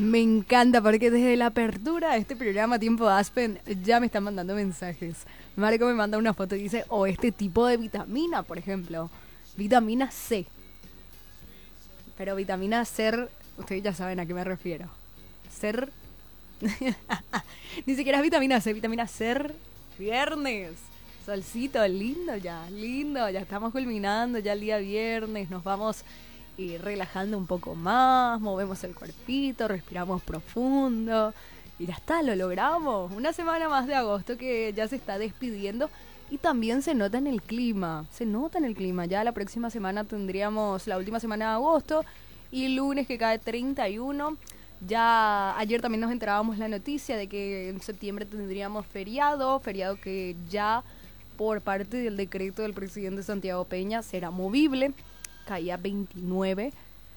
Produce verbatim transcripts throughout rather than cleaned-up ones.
Me encanta porque desde la apertura de este programa Tiempo Aspen ya me están mandando mensajes. Marco me manda una foto y dice, o oh, este tipo de vitamina, por ejemplo, vitamina C. Pero vitamina C, ustedes ya saben a qué me refiero. Ser. Ni siquiera es vitamina C, vitamina C. Viernes. Solcito, lindo ya, lindo. Ya estamos culminando ya el día viernes. Nos vamos y relajando un poco más, movemos el cuerpito, respiramos profundo y ya está, lo logramos. Una semana más de agosto que ya se está despidiendo y también se nota en el clima, se nota en el clima. Ya la próxima semana tendríamos la última semana de agosto y lunes que cae treinta y uno. Ya ayer también nos enterábamos la noticia de que en septiembre tendríamos feriado, feriado que ya por parte del decreto del presidente Santiago Peña será movible. Caía veintinueve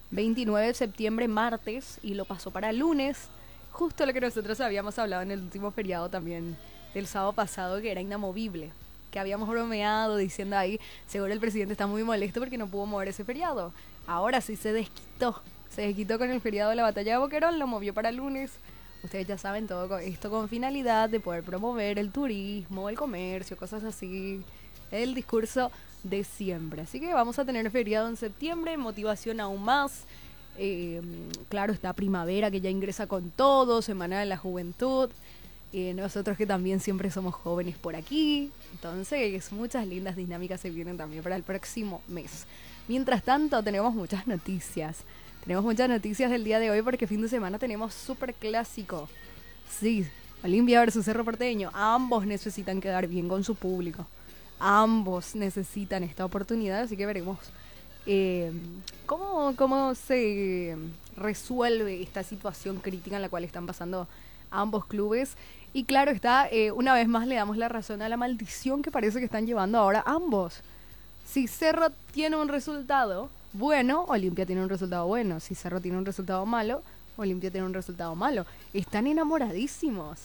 de septiembre, martes, y lo pasó para lunes. Justo lo que nosotros habíamos hablado en el último feriado también, del sábado pasado, que era inamovible. Que habíamos bromeado diciendo ahí, seguro el presidente está muy molesto porque no pudo mover ese feriado. Ahora sí se desquitó. Se desquitó con el feriado de la batalla de Boquerón, lo movió para lunes. Ustedes ya saben todo esto con finalidad de poder promover el turismo, el comercio, cosas así. El discurso de siempre. Así que vamos a tener feriado en septiembre, motivación aún más. Eh, claro, está primavera que ya ingresa con todo, Semana de la Juventud. Eh, nosotros que también siempre somos jóvenes por aquí. Entonces, muchas lindas dinámicas se vienen también para el próximo mes. Mientras tanto, tenemos muchas noticias. Tenemos muchas noticias del día de hoy porque fin de semana tenemos súper clásico. Sí, Olimpia versus Cerro Porteño. Ambos necesitan quedar bien con su público. Ambos necesitan esta oportunidad, así que veremos eh, cómo, cómo se resuelve esta situación crítica en la cual están pasando ambos clubes. Y claro está, eh, una vez más le damos la razón a la maldición que parece que están llevando ahora ambos. Si Cerro tiene un resultado bueno, Olimpia tiene un resultado bueno. Si Cerro tiene un resultado malo, Olimpia tiene un resultado malo. Están enamoradísimos.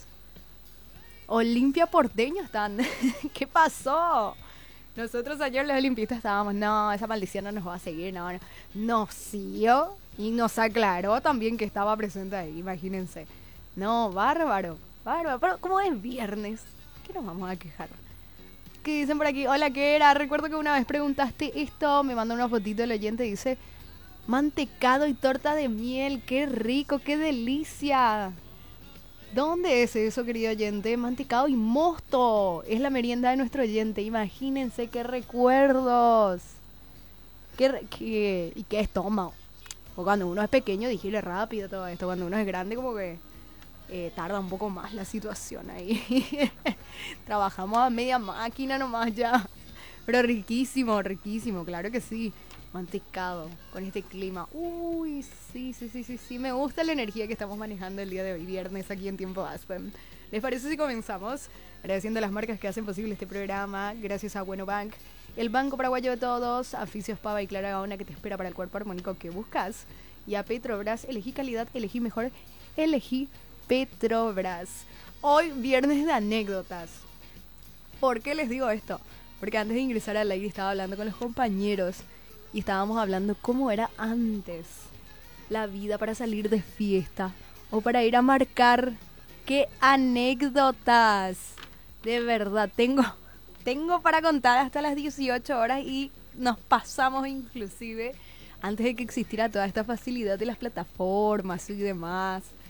Olimpia Porteño están. ¿Qué pasó? Nosotros ayer los olimpistas estábamos, no, esa maldición no nos va a seguir, no, no. Nos siguió y nos aclaró también que estaba presente ahí, imagínense. No, bárbaro, bárbaro. Pero como es viernes, ¿qué nos vamos a quejar? ¿Qué dicen por aquí? Hola, ¿qué era? Recuerdo que una vez preguntaste esto, me mandó una fotito el oyente y dice, mantecado y torta de miel, qué rico, qué delicia. ¿Dónde es eso, querido oyente? Mantecado y mosto. Es la merienda de nuestro oyente. Imagínense qué recuerdos. Qué, qué, y qué estómago. O cuando uno es pequeño, digiere rápido todo esto. Cuando uno es grande, como que eh, tarda un poco más la situación ahí. Trabajamos a media máquina nomás ya. Pero riquísimo, riquísimo, claro que sí. Mantecado, con este clima. Uy, sí, sí, sí, sí, sí. Me gusta la energía que estamos manejando el día de hoy, viernes, aquí en Tiempo Aspen. ¿Les parece si comenzamos? Agradeciendo a las marcas que hacen posible este programa. Gracias a Bueno Bank, el banco paraguayo de todos. A Fisios Pava y Clara Gaona, que te espera para el cuerpo armónico que buscas. Y a Petrobras, elegí calidad, elegí mejor, elegí Petrobras. Hoy, viernes de anécdotas. ¿Por qué les digo esto? Porque antes de ingresar al aire estaba hablando con los compañeros y estábamos hablando cómo era antes la vida para salir de fiesta o para ir a marcar. ¡Qué anécdotas! De verdad, tengo, tengo para contar hasta las dieciocho horas y nos pasamos inclusive antes de que existiera toda esta facilidad de las plataformas y demás.